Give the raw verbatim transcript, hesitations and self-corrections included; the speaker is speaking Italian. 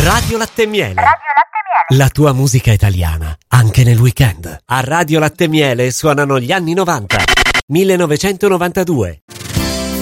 Radio Latte e Miele. Radio Latte e Miele. La tua musica italiana, anche nel weekend. A Radio Latte e Miele suonano gli anni novanta. millenovecentonovantadue.